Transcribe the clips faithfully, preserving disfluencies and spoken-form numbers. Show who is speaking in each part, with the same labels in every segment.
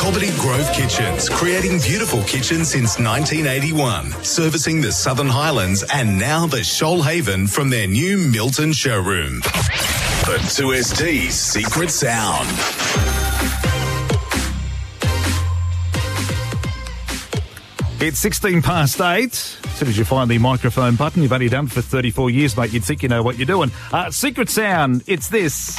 Speaker 1: Cobbitty Grove Kitchens, creating beautiful kitchens since nineteen eighty-one, servicing the Southern Highlands and now the Shoalhaven from their new Milton showroom. The two S T's secret sound.
Speaker 2: It's sixteen past eight. As soon as you find the microphone button, you've only done it for thirty-four years, mate. You'd think you know what you're doing. Uh, secret sound, it's this.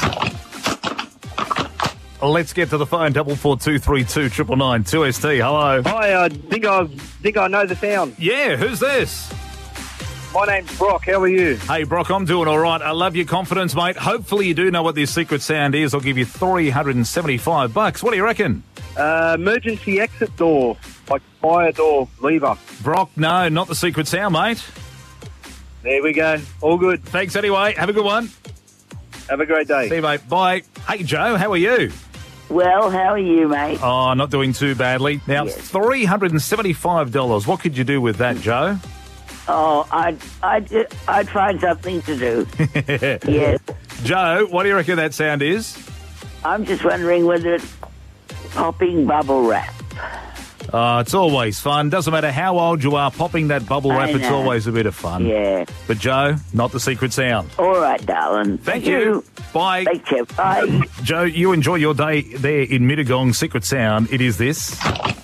Speaker 2: Let's get to the phone, double four two three two triple nine two S T. Hello.
Speaker 3: Hi, I think I think I know the sound.
Speaker 2: Yeah, who's this?
Speaker 3: My name's Brock. How are you?
Speaker 2: Hey, Brock, I'm doing all right. I love your confidence, mate. Hopefully you do know what this secret sound is. I'll give you three hundred seventy-five bucks. What do you reckon?
Speaker 3: Uh, emergency exit door, like fire door lever.
Speaker 2: Brock, no, not the secret sound, mate.
Speaker 3: There we go. All good.
Speaker 2: Thanks anyway. Have a good one.
Speaker 3: Have a great day.
Speaker 2: See you, mate. Bye. Hey, Joe, how are you?
Speaker 4: Well, how are you, mate?
Speaker 2: Oh, not doing too badly. Now,
Speaker 4: Yes.
Speaker 2: three hundred seventy-five dollars. What could you do with that, Joe?
Speaker 4: Oh, I'd, I'd, I'd find something to do. Yes.
Speaker 2: Joe, what do you reckon that sound is?
Speaker 4: I'm just wondering whether it's popping bubble wrap.
Speaker 2: Uh, it's always fun. Doesn't matter how old you are, popping that bubble
Speaker 4: I
Speaker 2: wrap, it's
Speaker 4: know.
Speaker 2: always a bit of fun.
Speaker 4: Yeah.
Speaker 2: But, Joe, not the secret sound.
Speaker 4: All right, darling.
Speaker 2: Thank you. Bye.
Speaker 4: Thank you. Bye.
Speaker 2: Joe, you enjoy your day there in Mittagong. Secret sound, it is this.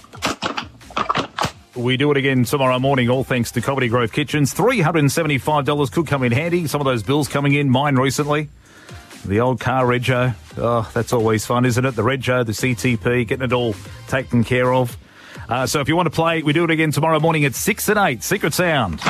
Speaker 2: We do it again tomorrow morning, all thanks to Cobbitty Grove Kitchens. three hundred seventy-five dollars could come in handy. Some of those bills coming in, mine recently. The old car rego. Oh, that's always fun, isn't it? The rego, the C T P, getting it all taken care of. Uh, so if you want to play, we do it again tomorrow morning at six and eight. Secret sound.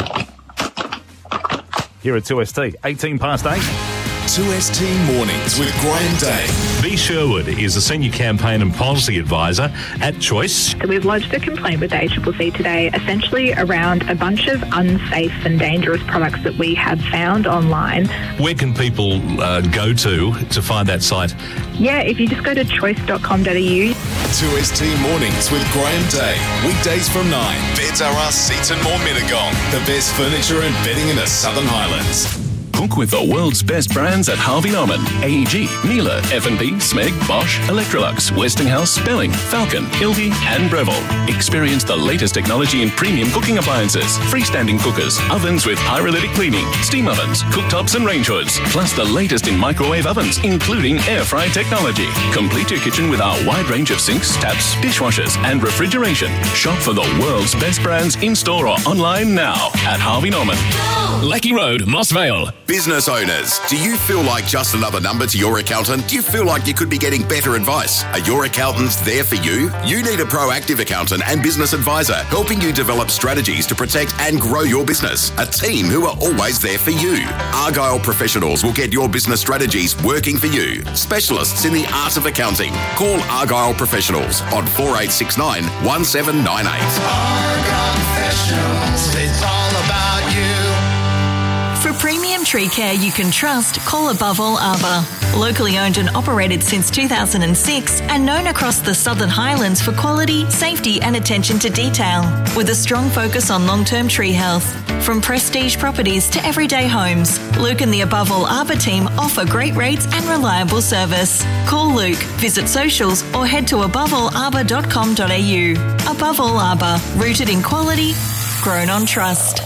Speaker 2: Here at two S T, eighteen past eight.
Speaker 1: two S T Mornings with Graham Day.
Speaker 5: B. Sherwood is a Senior Campaign and Policy Advisor at Choice.
Speaker 6: So we've lodged a complaint with the A C C C today, essentially around a bunch of unsafe and dangerous products that we have found online.
Speaker 5: Where can people uh, go to to find that site?
Speaker 6: Yeah, if you just go to choice dot com dot a u.
Speaker 1: two S T Mornings with Graham Day. Weekdays from nine. Beds R Us, Seats and More Mittagong. The best furniture and bedding in the Southern Highlands.
Speaker 7: Cook with the world's best brands at Harvey Norman, A E G, Miele, F and B, Smeg, Bosch, Electrolux, Westinghouse, Belling, Falcon, Ildy and Breville. Experience the latest technology in premium cooking appliances, freestanding cookers, ovens with pyrolytic cleaning, steam ovens, cooktops and range hoods, plus the latest in microwave ovens, including air fry technology. Complete your kitchen with our wide range of sinks, taps, dishwashers and refrigeration. Shop for the world's best brands in-store or online now at Harvey Norman.
Speaker 8: Lecky Road, Moss Vale.
Speaker 9: Business owners, do you feel like just another number to your accountant? Do you feel like you could be getting better advice? Are your accountants there for you? You need a proactive accountant and business advisor helping you develop strategies to protect and grow your business. A team who are always there for you. Argyle Professionals will get your business strategies working for you. Specialists in the art of accounting. Call Argyle Professionals on four eight six nine, one seven nine eight.
Speaker 10: Argyle Professionals, it's all about you.
Speaker 11: For premium tree care you can trust, call Above All Arbor. Locally owned and operated since two thousand six and known across the Southern Highlands for quality, safety and attention to detail. With a strong focus on long-term tree health. From prestige properties to everyday homes, Luke and the Above All Arbor team offer great rates and reliable service. Call Luke, visit socials or head to above all arbor dot com dot a u. Above All Arbor, rooted in quality, grown on trust.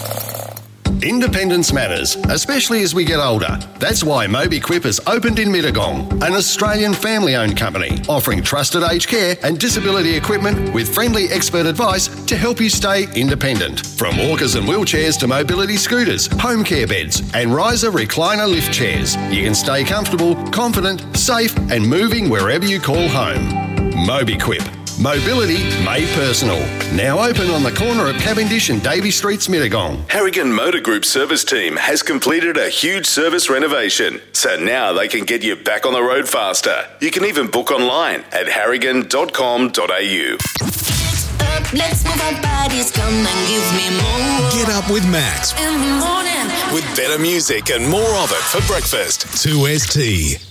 Speaker 12: Independence matters, especially as we get older. That's why MobiQuip has opened in Mittagong, an Australian family-owned company offering trusted aged care and disability equipment with friendly expert advice to help you stay independent. From walkers and wheelchairs to mobility scooters, home care beds and riser recliner lift chairs, you can stay comfortable, confident, safe and moving wherever you call home. MobiQuip. Mobility made personal. Now open on the corner of Cavendish and Davey Streets, Mittagong.
Speaker 1: Harrigan Motor Group service team has completed a huge service renovation, so now they can get you back on the road faster. You can even book online at harrigan dot com dot a u.
Speaker 10: Let's move our bodies, come and give me more.
Speaker 1: Get up with Max
Speaker 10: In the morning.
Speaker 1: with better music and more of it for breakfast. two S T.